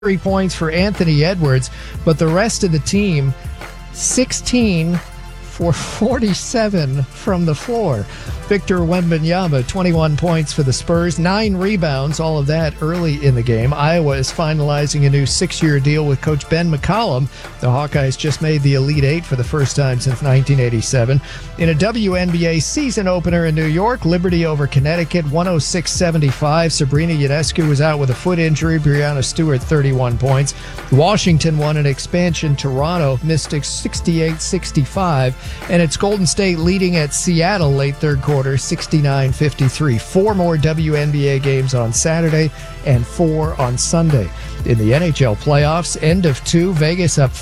3 points for Anthony Edwards, but the rest of the team, 16 for 47 from the floor. Victor Wembanyama, 21 points for the Spurs, 9 rebounds, all of that early in the game. Iowa is finalizing a new 6-year deal with Coach Ben McCollum. The Hawkeyes just made the Elite Eight for the first time since 1987. In a WNBA season opener in New York, Liberty over Connecticut, 106-75. Sabrina Ionescu was out with a foot injury. Brianna Stewart, 31 points. Washington won an expansion. Toronto missed 68-65. And it's Golden State leading at Seattle late third quarter, 69-53. 4 more WNBA games on Saturday and 4 on Sunday. In the NHL playoffs, end of 2, Vegas up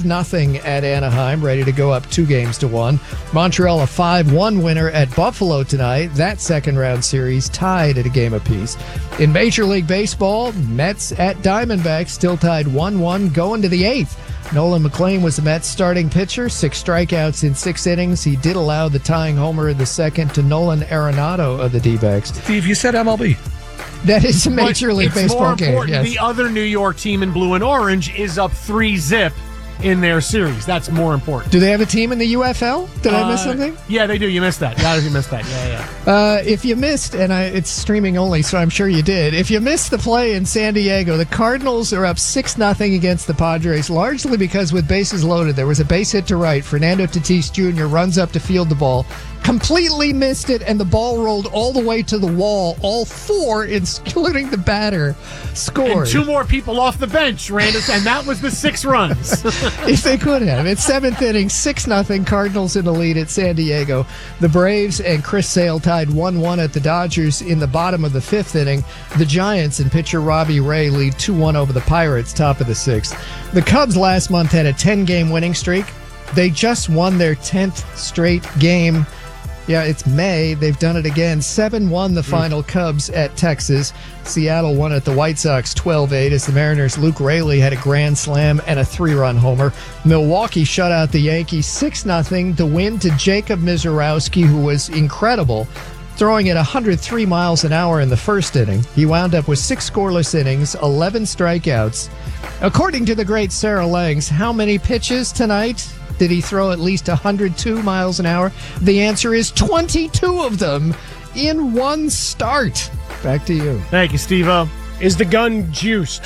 5-0 at Anaheim, ready to go up 2-1. Montreal a 5-1 winner at Buffalo tonight. That second-round series tied at a game apiece. In Major League Baseball, Mets at Diamondbacks still tied 1-1 going to the 8th. Nolan McLean was the Mets starting pitcher, 6 strikeouts in 6 innings. He did allow the tying homer in the second to Nolan Arenado of the D-backs. Steve, you said MLB. That is a Major League Baseball game. Yes. The other New York team in blue and orange is up 3-0 in their series. That's more important. Do they have a team in the UFL? Did I miss something? Yeah, they do. You missed that. Yeah, you missed that. Yeah. If you missed, and it's streaming only, so I'm sure you did. If you missed the play in San Diego, the Cardinals are up 6-0 against the Padres, largely because with bases loaded, there was a base hit to right. Fernando Tatis Jr. runs up to field the ball, completely missed it, and the ball rolled all the way to the wall. All 4, including the batter, scored. And 2 more people off the bench, Randall, and that was the 6 runs. If they could have. It's 7th inning, 6-0, Cardinals in the lead at San Diego. The Braves and Chris Sale tied 1-1 at the Dodgers in the bottom of the 5th inning. The Giants and pitcher Robbie Ray lead 2-1 over the Pirates, top of the 6th. The Cubs last month had a 10-game winning streak. They just won their 10th straight game. Yeah, it's May. They've done it again. 7-1 the final Cubs at Texas. Seattle won at the White Sox 12-8 as the Mariners' Luke Raley had a grand slam and a 3-run homer. Milwaukee shut out the Yankees 6-0. The win to Jacob Misiorowski, who was incredible, throwing at 103 miles an hour in the first inning. He wound up with 6 scoreless innings, 11 strikeouts. According to the great Sarah Langs, how many pitches tonight? Did he throw at least 102 miles an hour? The answer is 22 of them in one start. Back to you. Thank you, Steve-O. Is the gun juiced?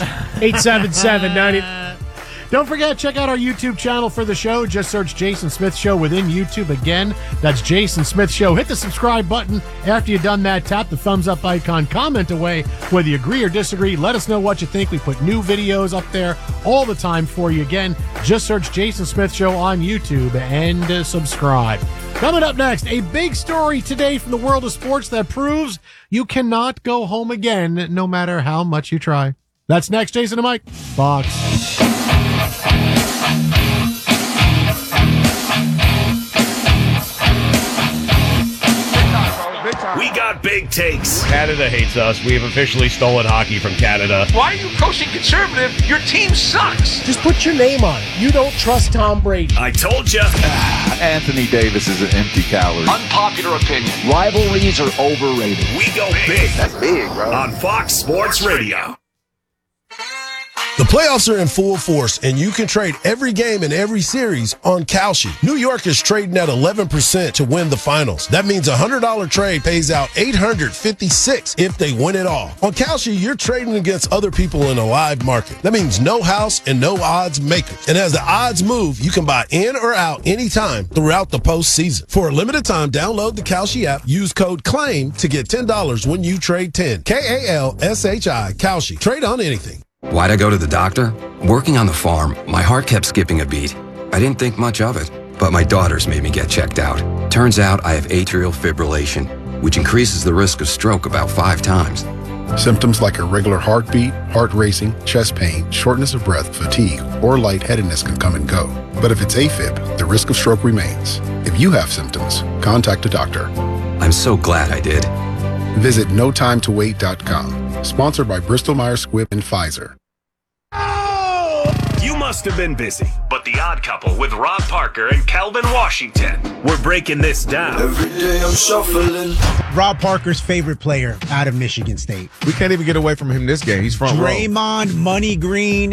877-90. Don't forget, check out our YouTube channel for the show. Just search Jason Smith Show within YouTube. Again, that's Jason Smith Show. Hit the subscribe button. After you've done that, tap the thumbs up icon. Comment away whether you agree or disagree. Let us know what you think. We put new videos up there all the time for you. Again, just search Jason Smith Show on YouTube and subscribe. Coming up next, a big story today from the world of sports that proves you cannot go home again no matter how much you try. That's next. Jason and Mike, Fox. We got big takes. Canada hates us. We have officially stolen hockey from Canada. Why are you coaching conservative? Your team sucks. Just put your name on it. You don't trust Tom Brady. I told you. Anthony Davis is an empty calorie. Unpopular opinion. Rivalries are overrated. We go big. That's big, bro. On Fox Sports Radio. The playoffs are in full force, and you can trade every game in every series on Kalshi. New York is trading at 11% to win the finals. That means a $100 trade pays out $856 if they win it all. On Kalshi, you're trading against other people in a live market. That means no house and no odds makers. And as the odds move, you can buy in or out anytime throughout the postseason. For a limited time, download the Kalshi app. Use code CLAIM to get $10 when you trade 10. Kalshi. Kalshi. Trade on anything. Why'd I go to the doctor? Working on the farm, my heart kept skipping a beat. I didn't think much of it, but my daughters made me get checked out. Turns out I have atrial fibrillation, which increases the risk of stroke about 5 times. Symptoms like irregular heartbeat, heart racing, chest pain, shortness of breath, fatigue, or lightheadedness can come and go. But if it's AFib, the risk of stroke remains. If you have symptoms, contact a doctor. I'm so glad I did. Visit NoTimeToWait.com. Sponsored by Bristol Myers Squibb and Pfizer. You You must have been busy, but The Odd Couple with Rob Parker and Calvin Washington. We're breaking this down. Every day I'm shuffling. Rob Parker's favorite player out of Michigan State. We can't even get away from him this game. He's front row. Draymond, Money Green,